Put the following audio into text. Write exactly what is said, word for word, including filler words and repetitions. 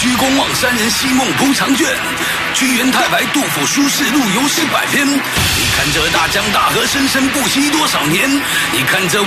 居公望山人西梦铺长卷，居元太白杜甫书士路游诗百篇。你看这大江大河深深不息多少年，你看这